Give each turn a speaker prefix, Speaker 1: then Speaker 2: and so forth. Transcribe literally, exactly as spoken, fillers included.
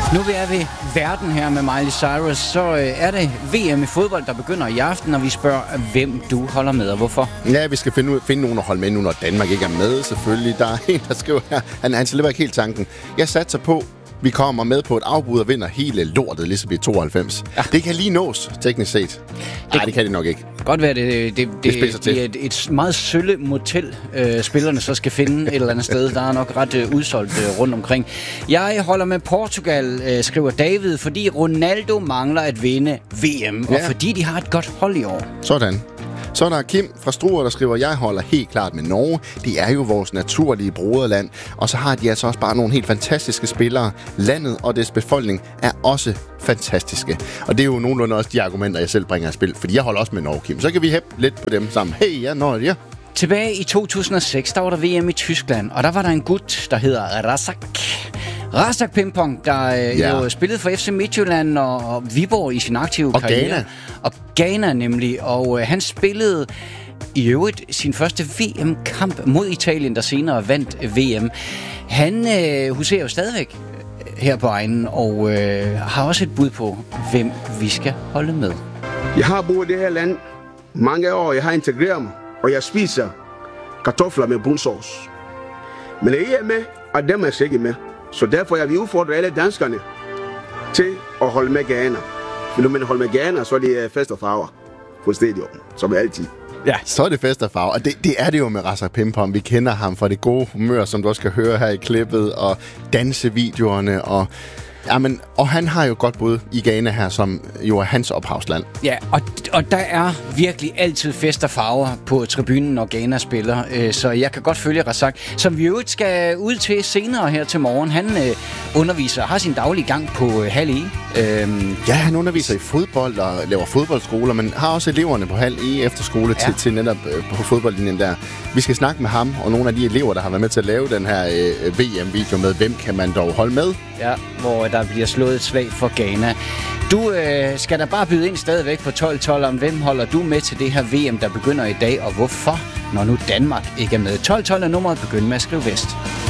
Speaker 1: Nu vi er ved verden her med Miley Cyrus, så er det V M i fodbold, der begynder i aften, og vi spørger, hvem du holder med, og hvorfor?
Speaker 2: Ja, vi skal finde, finde nogen at holde med nu, når Danmark ikke er med, selvfølgelig. Der er en, der skriver her, han, han slipper ikke helt tanken. Jeg satser på, vi kommer med på et afbud og vinder hele lortet, ligesom i tooghalvfems. Ja. Det kan lige nås, teknisk set. Nej, det kan det nok ikke.
Speaker 1: Godt være, det, det, det, det, det er et, et meget sølle motel, øh, spillerne så skal finde et eller andet sted. Der er nok ret øh, udsolgt øh, rundt omkring. Jeg holder med Portugal, øh, skriver David, fordi Ronaldo mangler at vinde V M, ja. Og fordi de har et godt hold i år.
Speaker 2: Sådan. Så er der Kim fra Struer, der skriver, jeg holder helt klart med Norge. De er jo vores naturlige broderland. Og så har de altså også bare nogle helt fantastiske spillere. Landet og dets befolkning er også fantastiske. Og det er jo nogenlunde også de argumenter, jeg selv bringer i spil. Fordi jeg holder også med Norge, Kim. Så kan vi hæppe lidt på dem sammen. Hey, ja, når ja.
Speaker 1: Tilbage i to tusind og seks, der var der V M i Tyskland. Og der var der en gut, der hedder Razak. Razak Pimpong, der øh, ja. jo spillede for F C Midtjylland og, og Viborg i sin aktive
Speaker 2: og
Speaker 1: karriere.
Speaker 2: Ghana.
Speaker 1: Og Ghana nemlig. Og øh, han spillede i øvrigt sin første V M-kamp mod Italien, der senere vandt V M. Han øh, huserer jo stadigvæk her på egnen, og øh, har også et bud på, hvem vi skal holde med.
Speaker 3: Jeg har boet i det her land mange år. Jeg har integreret mig, og jeg spiser kartofler med brunsauce. Men jeg er med, og dem er ikke med. Så derfor er vi udfordret alle danskerne til at holde med Ghana. Men når man holder med Ghana, så er det fest og farver på stadion, som altid.
Speaker 2: Ja, så er det fest og farver. Og det, det er det jo med Razak Pimpong. Vi kender ham for det gode humør, som du også kan høre her i klippet, og dansevideoerne, og... Jamen, og han har jo godt bud i Ghana her, som jo er hans ophavsland.
Speaker 1: Ja, og, og der er virkelig altid fest og farver på tribunen, når Ghana spiller. Øh, så jeg kan godt følge Razak, som vi jo skal ud til senere her til morgen. Han øh, underviser, har sin daglige gang på øh, Hal E.
Speaker 2: Øhm, ja, han underviser i fodbold og laver fodboldskoler, men har også eleverne på Hal E efterskole ja. til, til netop øh, på fodboldlinjen der. Vi skal snakke med ham og nogle af de elever, der har været med til at lave den her øh, V M-video med, hvem kan man dog holde med?
Speaker 1: Ja, hvor der bliver slået et slag for Ghana. Du øh, skal da bare byde ind stadigvæk på tolv tolv om, hvem holder du med til det her V M, der begynder i dag, og hvorfor, når nu Danmark ikke er med. tolv tolv er nummeret, begynd med at skrive vest.